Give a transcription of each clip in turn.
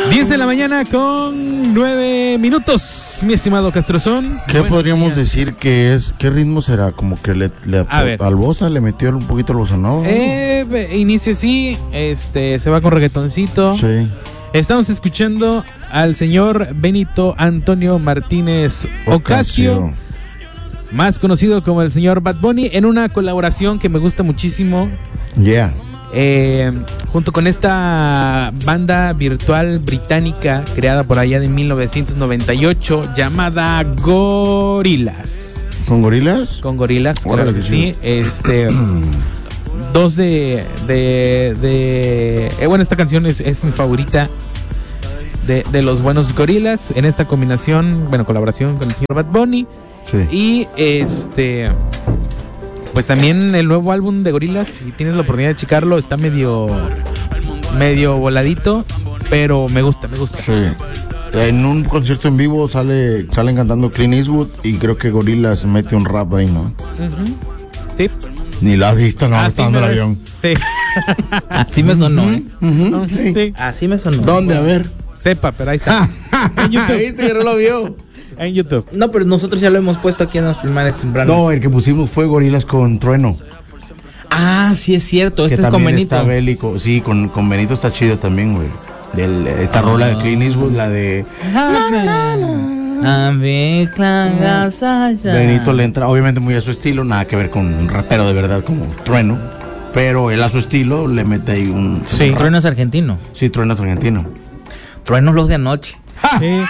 10 de la mañana con 9 minutos, mi estimado Castrozón. ¿Qué podríamos decir que es? ¿Qué ritmo será? Como que al Bossa le metió un poquito al Bossa Nova. Inicio sí, se va con reggaetoncito. Sí. Estamos escuchando al señor Benito Antonio Martínez Ocasio, más conocido como el señor Bad Bunny, en una colaboración que me gusta muchísimo. Yeah. Junto con esta banda virtual británica creada por allá de 1998 llamada Gorillaz. ¿Con Gorillaz? Con Gorillaz, claro que sí. Dos bueno, esta canción es mi favorita de los buenos Gorillaz, en esta colaboración con el señor Bad Bunny. Sí. Y pues también el nuevo álbum de Gorillaz, si tienes la oportunidad de checarlo, está medio voladito, pero me gusta. Sí. En un concierto en vivo salen cantando Clint Eastwood y creo que Gorillaz mete un rap ahí, ¿no? Uh-huh. Sí. Ni lo has visto, no, está dando el avión. Sí. Así me sonó, Uh-huh. Sí. Sí. Así me sonó. ¿Dónde? A ver. Sepa, pero ahí está. En YouTube. ¿Viste que no lo vio? En YouTube. No, pero nosotros ya lo hemos puesto aquí en los primares tempranos. No, el que pusimos fue Gorillaz con Trueno. Ah, sí es cierto, Que este es con también Benito. está bélico. Sí, con Benito está chido también, güey. Esta rola de Clint Eastwood, la de Benito le entra, obviamente muy a su estilo, nada que ver con un rapero de verdad como Trueno, pero él a su estilo le mete ahí un... Sí, Trueno es argentino. Sí, Trueno es argentino. Trueno los de anoche. Sí.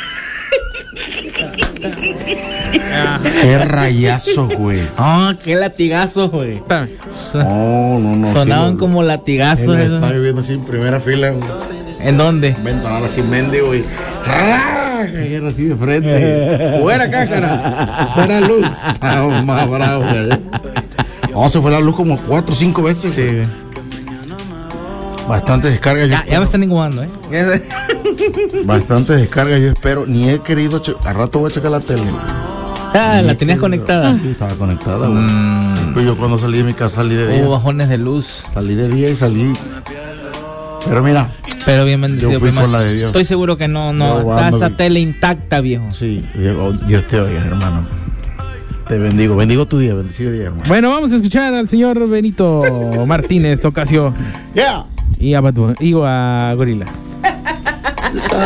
Qué rayazo, güey. Ah, qué latigazos, güey. Espérame. No. Sonaban sí, como latigazos. él esos. está viviendo así en primera fila, güey. ¿En dónde? Ventanal así mendigo y cayeron así de frente. Fuera cácara, fuera luz. Estaba más bravo, güey. No, se fue la luz como 4 o 5 veces. Sí, güey. Bastante descarga. Ya me están incomodando, Bastante descarga, yo espero. Ni he querido. Al rato voy a checar la tele. La tenías conectada. Sí, estaba conectada, güey. Pues yo cuando salí de mi casa salí de día. Hubo bajones de luz. Salí de día y salí. Pero mira. Pero bien bendecido. Yo fui por la de Dios. Estoy seguro que no. Está esa tele intacta, viejo. Sí, Dios te oiga, hermano. Te bendigo. Bendigo tu día, bendecido día, hermano. Bueno, vamos a escuchar al señor Benito Martínez Ocasio. Yeah. Y a Gorillaz.